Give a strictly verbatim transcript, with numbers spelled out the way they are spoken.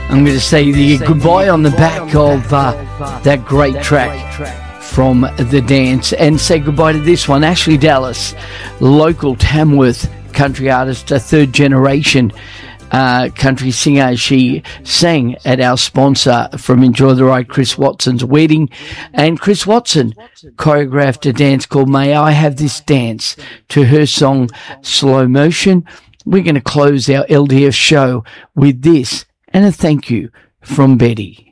I'm going to say the goodbye on the back of uh, that great track from The Dance, and say goodbye to this one. Ashley Dallas, local Tamworth country artist, a third generation uh, country singer. She sang at our sponsor from Enjoy the Ride, Chris Watson's wedding, and Chris Watson choreographed a dance called May I Have This Dance to her song Slow Motion. We're going to close our L D F show with this and a thank you from Betty.